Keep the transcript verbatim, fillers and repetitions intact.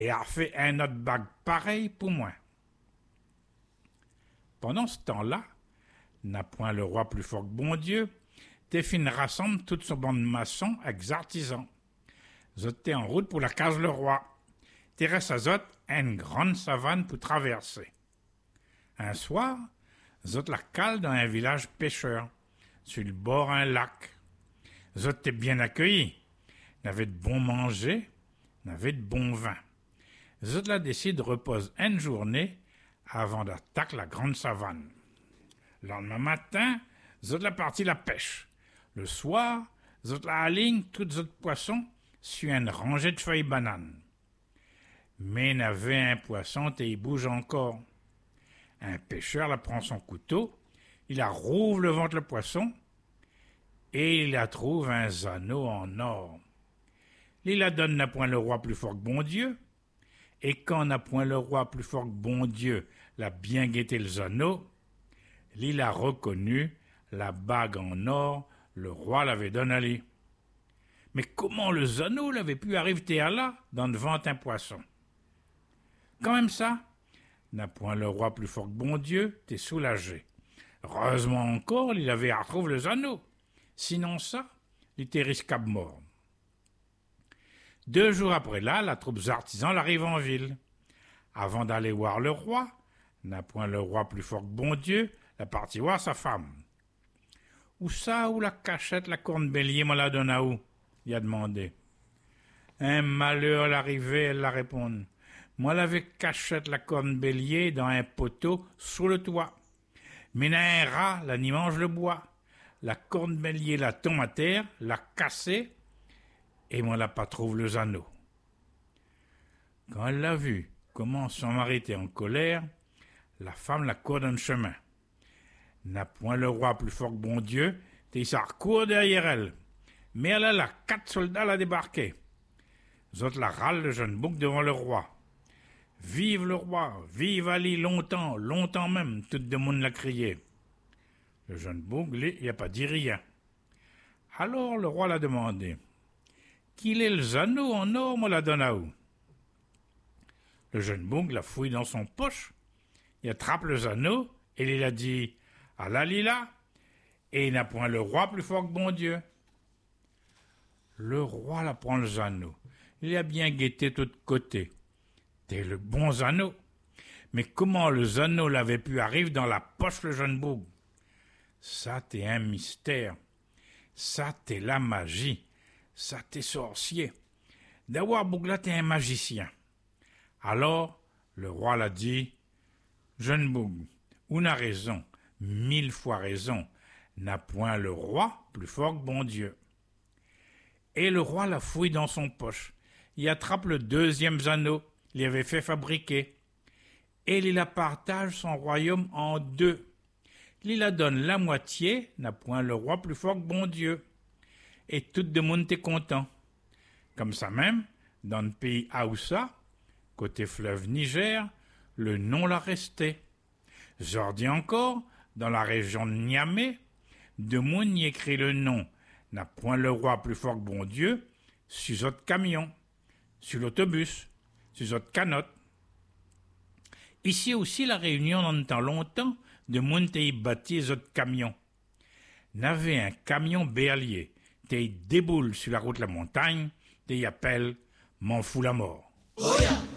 et a fait un autre bague pareil pour moi. Pendant ce temps-là, n'a point le roi plus fort que bon Dieu, t'es fin rassemble toute son bande de maçons avec artisans. Zot t'es en route pour la case le roi. T'es reste à zot une grande savane pour traverser. Un soir, zot la cale dans un village pêcheur, sur le bord d'un lac. Zot t'es bien accueilli. N'avait de bon manger, n'avait de bon vin. Zot la décide de reposer une journée avant d'attaquer la grande savane. Le lendemain matin, zot la partie la pêche. Le soir, zot la aligne toutes autres poissons sur une rangée de feuilles bananes. Mais n'avait un poisson et il bouge encore. Un pêcheur la prend son couteau, il la rouvre le ventre le poisson et il la trouve un anneau en or. Il la donne n'a point le roi plus fort que bon Dieu, et quand n'a point le roi plus fort que bon Dieu l'a bien guetté le anneau, il a reconnu la bague en or, le roi l'avait donné à lui. Mais comment le anneau l'avait pu arriver à là, dans devant un poisson? Quand même ça, n'a point le roi plus fort que bon Dieu, t'es soulagé. Heureusement encore, il avait à retrouver les anneaux. Sinon ça, il était risquable mort. Deux jours après là, la troupe artisans arrive en ville. Avant d'aller voir le roi, n'a point le roi plus fort que bon Dieu, la partie voir sa femme. Où ça, où la cachette, la corne bélier, me la donne à où? Il a demandé. Un malheur l'arrivée, elle la répond. Moi l'avais cachette la corne bélier dans un poteau sous le toit. Mais un rat, la n'y mange le bois. La corne bélier la tombe à terre, la cassée, et moi la pas trouve les anneaux. Quand elle l'a vu comment son mari était en colère, la femme la court dans le chemin. N'a point le roi plus fort que bon Dieu, et ça recourt derrière elle. Mais elle a là quatre soldats la débarquer. Les autres la râlent le jeune bouc devant le roi. Vive le roi, vive Ali longtemps, longtemps même, tout le monde l'a crié. Le jeune bouc, lui, il n'a pas dit rien. Alors le roi l'a demandé. Qu'il est les anneaux en or, me la donne à où? Le jeune bouc la fouille dans son poche, il attrape les anneaux, et il a dit, à la lila, et il n'a point le roi plus fort que bon Dieu. Le roi la prend les anneaux, il a bien guetté tout de côté. T'es le bon anneau. Mais comment les anneaux l'avaient pu arriver dans la poche le jeune bouc? Ça t'est un mystère. Ça t'est la magie. Ça t'est sorcier. D'avoir Bougla t'es un magicien. Alors, le roi l'a dit, jeune Boug, on a raison, mille fois raison, n'a point le roi plus fort que bon Dieu. Et le roi la fouille dans son poche. Il attrape le deuxième anneau, il avait fait fabriquer. Et il la partage son royaume en deux. Il la donne la moitié, n'a point le roi plus fort que bon Dieu. Et tout le monde est content. Comme ça même, dans le pays Aoussa, côté fleuve Niger, le nom l'a resté. Jordi encore, dans la région de Niamey, de monde y écrit le nom, n'a point le roi plus fort que bon Dieu, sur votre camion, sur l'autobus, sur votre canotte. Ici aussi, la Réunion, dans le temps longtemps, de monde y bâti les autres camions. N'avait un camion bélier, t'y déboule sur la route de la montagne, t'y appelle m'en fout la mort. Oh yeah.